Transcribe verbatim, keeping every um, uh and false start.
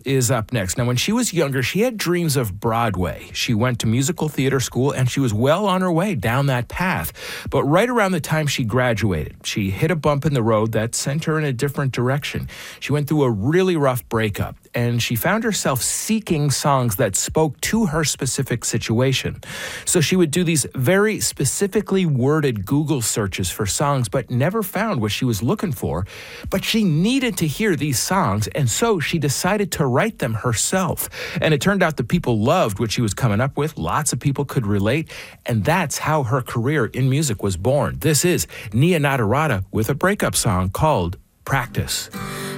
is up next. Now, when she was younger, she had dreams of Broadway. She went to musical theater school, and she was well on her way down that path. But right around the time she graduated, she hit a bump in the road that sent her in a different direction. She went through a really rough breakup, and she found herself seeking songs that spoke to her specific situation. So she would do these very specifically worded Google searches for songs, but never found what she was looking for. But she needed to hear these songs, and so she decided to write them herself. And it turned out that people loved what she was coming up with. Lots of people could relate, and that's how her career in music was born. This is Nia Natarata with a breakup song called Practice.